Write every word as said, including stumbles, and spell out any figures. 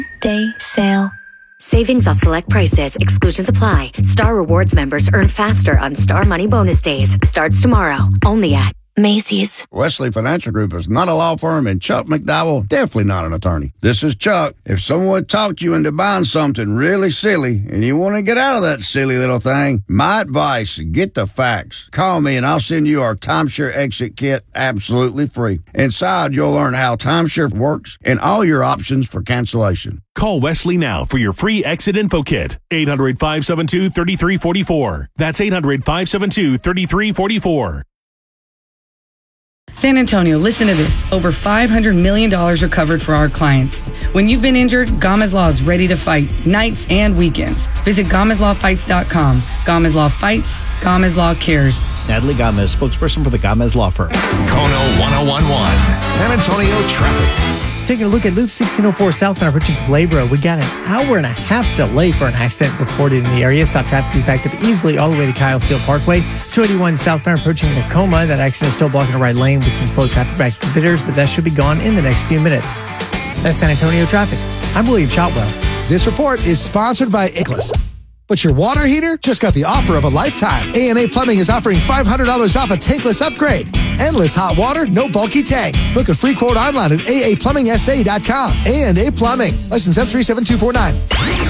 Day sale. Savings off select prices. Exclusions apply. Star Rewards members earn faster on Star Money Bonus Days. Starts tomorrow. Only at Macy's. Wesley Financial Group is not a law firm, and Chuck McDowell definitely not an attorney. This is Chuck. If someone talked you into buying something really silly and you want to get out of that silly little thing, my advice, get the facts. Call me and I'll send you our timeshare exit kit absolutely free. Inside, you'll learn how timeshare works and all your options for cancellation. Call Wesley now for your free exit info kit. eight hundred, five seven two, three three four four. That's eight hundred, five seven two, three three four four. San Antonio, listen to this. Over five hundred million dollars are covered for our clients. When you've been injured, Gomez Law is ready to fight, nights and weekends. Visit Gomez Law Fights dot com. Gomez Law Fights, Gomez Law Cares. Natalie Gomez, spokesperson for the Gomez Law Firm. Kono one oh one one, San Antonio traffic. Taking a look at Loop sixteen oh four southbound approaching Calabro, we got an hour and a half delay for an accident reported in the area. Stop traffic is backed up easily all the way to Kyle Steele Parkway. two eighty-one southbound approaching Tacoma. That accident is still blocking the right lane with some slow traffic back to Bitters, but that should be gone in the next few minutes. That's San Antonio traffic. I'm William Shotwell. This report is sponsored by Inglis. But your water heater just got the offer of a lifetime. A and A Plumbing is offering five hundred dollars off a tankless upgrade. Endless hot water, no bulky tank. Book a free quote online at a a plumbing s a dot com. A and A Plumbing. License M three seven two four nine.